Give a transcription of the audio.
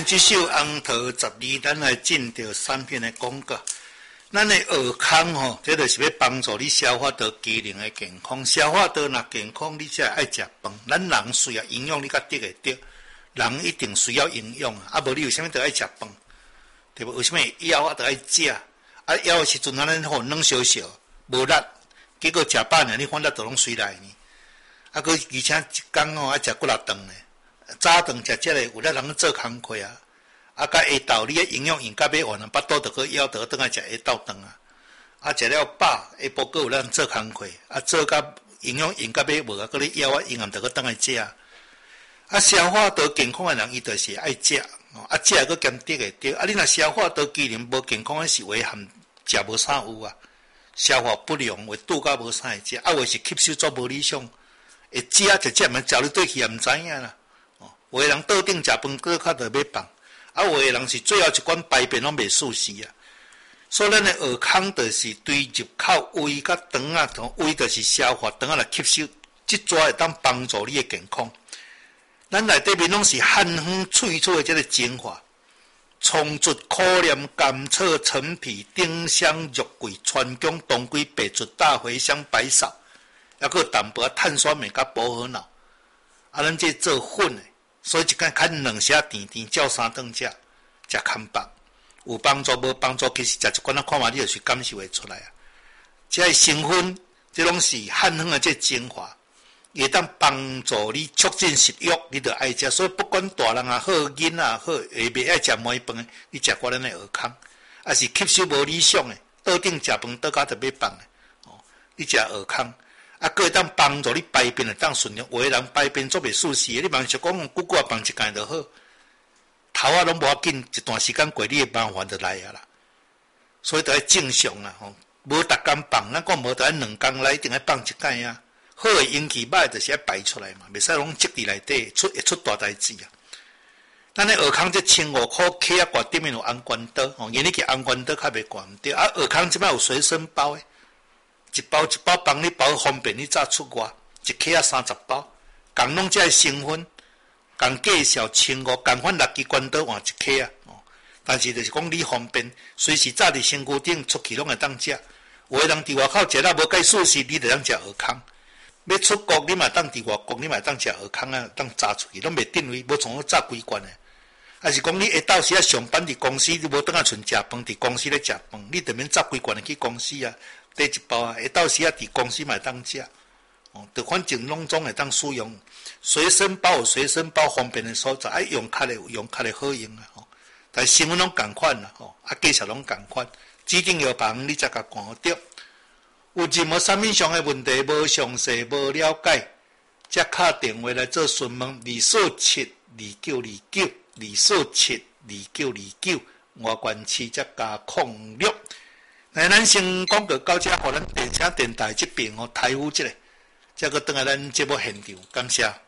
这首《红桃12》，咱来进到产品的广告。咱的耳康吼，这就是要帮助你消化道机能的健康。消化道若健康，你才爱食饭。咱人需要营养，你才得会得。人一定需要营养啊，无你为什么得爱食饭？对不？为什么枵啊得爱食？啊枵的时阵，咱好软小小，无力，结果食饱呢，你反正都拢随来呢。啊，而且一工吼爱食几粒顿呢？早顿食这个有咧人做工课啊，啊，甲下昼你的营养用甲买完了，巴肚就去枵，就倒来食下昼顿啊，啊，食了饱，下晡佫有人做工课，啊，做甲营养用甲买无啊，佫咧枵啊，营养就去倒来食啊，啊，消化道健康的人伊就是爱食，啊，食佫兼得会着，啊，你若消化道机能无健康，是危害食无啥有啊，消化不良会拄到无啥会食，啊，或是吸收足无理想，会食就食，嘛食你对去也毋知影啦。有的人桌顶食饭，搁较着要放；啊，有的人是最后一管排便拢袂舒适啊。所以咱的耳康就是对入口胃甲肠啊，胃就是消化，肠啊来吸收，即抓会当帮助你的健康。咱内底面拢是汉方萃取的这个精华，葱竹、苦莲、甘草、陈皮、丁香、肉桂、川芎、当归、白术、大茴香、白芍，还佫有淡薄碳酸镁甲薄荷脑，啊，咱这做粉的。所以一间看2匙甜甜，照3顿食，食空白，有帮助无帮助，其实食一罐看嘛，你就是感受会出来啊。这成分，这拢是汉方的这精华，会当帮助你促进食欲，你就爱食。所以不管大人也好，囡仔也好，下暝爱食糜饭的，你食过咱的耳康，啊是吸收无理想的，桌顶食饭，桌骹就要放的，哦，你食耳康。啊，佫会当帮助你排便，会当顺利。有的人排便做袂舒适，你忙是讲久久啊放一间就好，头啊拢无要紧，一段时间过，你的麻烦就来啊啦。所以就要正常啊，吼，无逐工放，咱讲无就要2工来，一定要放一间啊。好的运气，歹就是要排出来嘛，袂使拢积伫内底，会出大代志啊。咱的耳康这1500块，起啊，挂顶面有红关刀，吼，因为去红关刀较袂挂毋对。啊，耳康即摆有随身包诶。一包一包帮你包方便，你早出外，一克啊30包，共拢这成分，共介绍1500，共款6支关刀换一克啊。但是就是讲你方便，随时早伫身躯顶出去拢会当食。有的人伫外口食了无介舒适，你就当食耳康。要出国你嘛当伫外国，你嘛当食耳康啊，当炸出去，拢袂定位，无从炸几罐诶。还是讲你下昼时啊上班伫公司，你无当啊剩食饭，伫公司咧食饭，你就免炸几罐去公司啊。第一包啊，下昼时啊，伫公司嘛当食，哦，就反正拢总会当使用。随身包有随身包方便的所在，爱用卡的有用卡的好用啊，吼。但成分拢共款啦，吼，啊，介绍拢共款。指定药房你才甲看得到。有任何产品上的问题无详细无了解，则敲电话来做询问，2472929，2472929，外县市则加06。来，咱先广告到这，互咱电台这边台呼一下，再个转来咱节目现场，感谢。